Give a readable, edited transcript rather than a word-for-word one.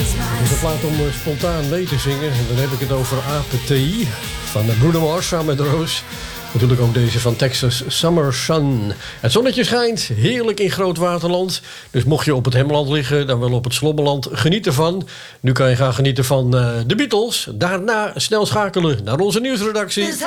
is een plaat om spontaan mee te zingen. En dan heb ik het over APTI van Bruno Mars samen met Roos. Natuurlijk ook deze van Texas, Summer Sun. Het zonnetje schijnt, heerlijk in Groot Waterland. Dus mocht je op het Hemland liggen, dan wel op het Slobbeland, geniet ervan. Nu kan je gaan genieten van de Beatles. Daarna snel schakelen naar onze nieuwsredactie.